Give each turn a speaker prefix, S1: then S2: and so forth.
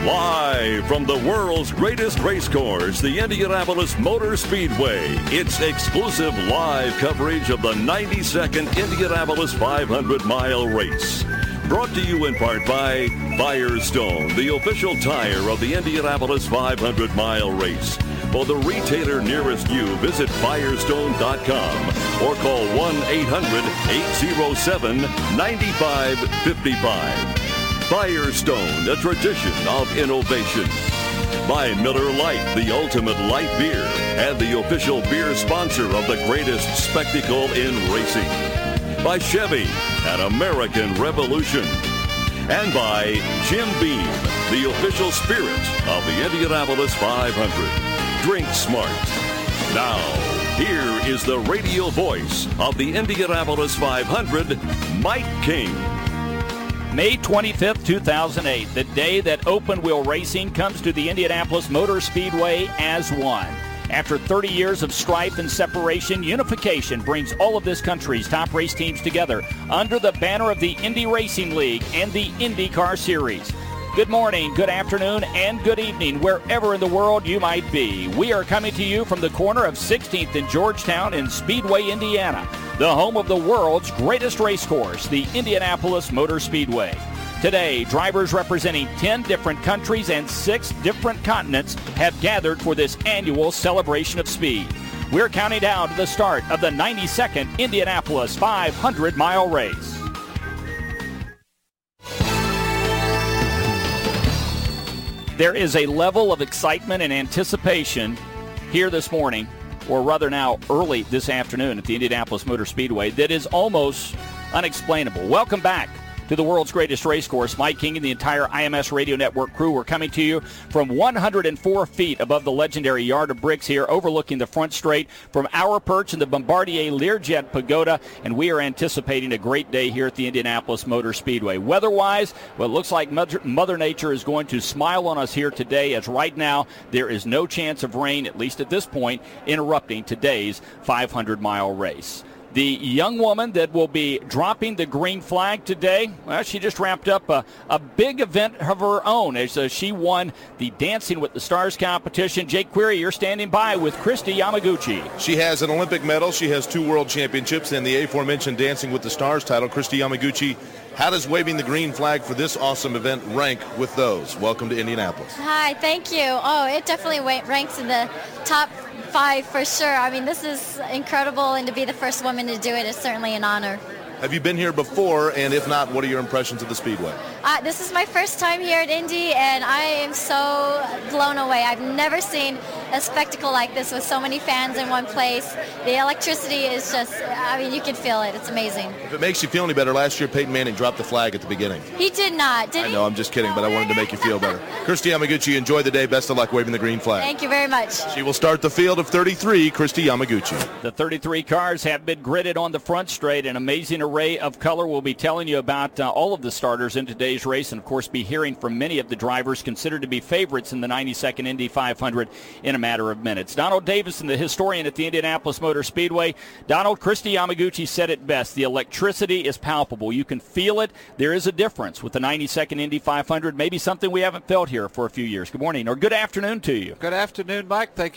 S1: Live from the world's greatest race course, the Indianapolis Motor Speedway, it's exclusive live coverage of the 92nd Indianapolis 500-mile race. Brought to you in part by Firestone, the official tire of the Indianapolis 500-mile race. For the retailer nearest you, visit Firestone.com or call 1-800-807-9555. Firestone, a tradition of innovation. By Miller Lite, the ultimate light beer, and the official beer sponsor of the greatest spectacle in racing. By Chevy, an American revolution. And by Jim Beam, the official spirit of the Indianapolis 500. Drink smart. Now, here is the radio voice of the Indianapolis 500, Mike King.
S2: May 25th, 2008, the day that open-wheel racing comes to the Indianapolis Motor Speedway as one. After 30 years of strife and separation, unification brings all of this country's top race teams together under the banner of the Indy Racing League and the IndyCar Series. Good morning, good afternoon, and good evening, wherever in the world you might be. We are coming to you from the corner of 16th and Georgetown in Speedway, Indiana, the home of the world's greatest race course, the Indianapolis Motor Speedway. Today, drivers representing 10 different countries and 6 different continents have gathered for this annual celebration of speed. We're counting down to the start of the 92nd Indianapolis 500-mile race. There is a level of excitement and anticipation here this morning, or rather now early this afternoon at the Indianapolis Motor Speedway, that is almost unexplainable. Welcome back to the world's greatest race course. Mike King and the entire IMS Radio Network crew. We're coming to you from 104 feet above the legendary Yard of Bricks here, overlooking the front straight from our perch in the Bombardier Learjet Pagoda, and we are anticipating a great day here at the Indianapolis Motor Speedway. Weather-wise, well, it looks like Mother Nature is going to smile on us here today, as right now there is no chance of rain, at least at this point, interrupting today's 500-mile race. The young woman that will be dropping the green flag today, well, she just wrapped up a big event of her own as she won the Dancing with the Stars competition. Jake Query, you're standing by with Kristi Yamaguchi.
S3: She has an Olympic medal. She has 2 world championships and the aforementioned Dancing with the Stars title. Kristi Yamaguchi, how does waving the green flag for this awesome event rank with those? Welcome to Indianapolis.
S4: Hi, thank you. Oh, it definitely ranks in the top 5 for sure. I mean, this is incredible, and to be the first woman to do it is certainly an honor.
S3: Have you been here before, and if not, what are your impressions of the Speedway?
S4: This is my first time here at Indy, and I am so blown away. I've never seen a spectacle like this with so many fans in one place. The electricity is just, I mean, you can feel it. It's amazing.
S3: If it makes you feel any better, last year Peyton Manning dropped the flag at the beginning.
S4: He did not, did he?
S3: I know, I'm just kidding, but I wanted to make you feel better. Kristi Yamaguchi, enjoy the day. Best of luck waving the green flag.
S4: Thank you very much.
S3: She will start the field of 33, Kristi Yamaguchi.
S2: The 33 cars have been gridded on the front straight, an amazing array of color. We'll be telling you about all of the starters in today's race, and of course be hearing from many of the drivers considered to be favorites in the 92nd Indy 500 in a matter of minutes. Donald Davison, the historian at the Indianapolis Motor Speedway. Donald, Kristi Yamaguchi said it best. The electricity is palpable. You can feel it. There is a difference with the 92nd Indy 500, maybe something we haven't felt here for a few years. Good morning, or good afternoon to you.
S5: Good afternoon, Mike. Thank you